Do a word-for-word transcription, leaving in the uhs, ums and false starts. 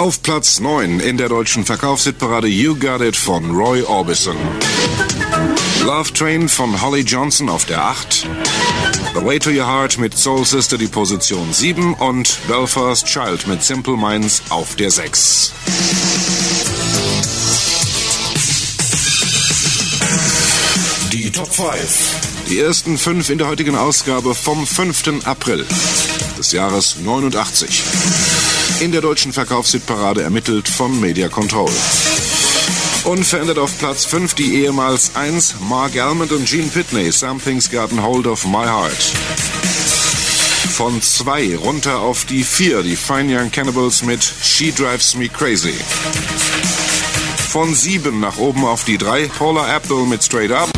Auf Platz neun in der deutschen Verkaufshitparade You Got It von Roy Orbison. Love Train von Holly Johnson auf der acht. The Way to Your Heart mit Soul Sister die Position sieben und Belfast Child mit Simple Minds auf der sechs. Die Top fünf. Die ersten fünf in der heutigen Ausgabe vom fünften April des Jahres neunundachtzig. In der deutschen Verkaufshitparade ermittelt von Media Control. Unverändert auf Platz fünf die ehemals eins Mark Almond und Gene Pitney, Something's Gotten Hold of My Heart. Von zwei runter auf die vier die Fine Young Cannibals mit She Drives Me Crazy. Von sieben nach oben auf die drei Paula Abdul mit Straight Up.